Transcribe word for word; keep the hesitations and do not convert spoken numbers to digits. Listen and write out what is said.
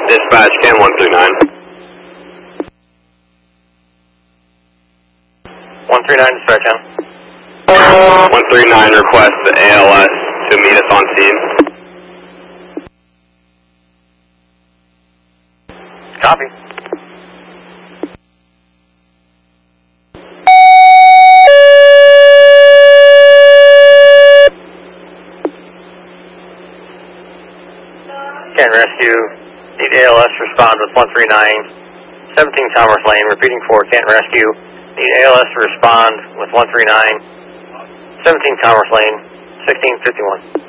Dispatch, Can one three nine. one three nine, dispatch Can. one three nine requests A L S to meet us on scene. Copy. Can Rescue, need A L S to respond with one three nine, seventeen Commerce Lane, repeating for Canton Rescue, need A L S to respond with one three nine, seventeen Commerce Lane, sixteen fifty-one.